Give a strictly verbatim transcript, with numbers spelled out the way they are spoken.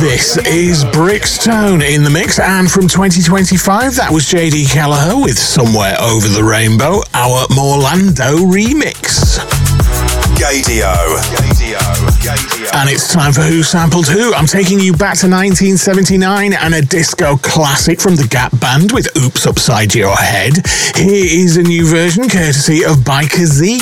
This is Brickstone in the mix, and from twenty twenty-five, that was J D Kelleher with Somewhere Over the Rainbow, our Morlando remix. Gadio. And it's time for Who Sampled Who. I'm taking you back to nineteen seventy-nine and a disco classic from the Gap Band with Oops Upside Your Head. Here is a new version courtesy of Biker Z.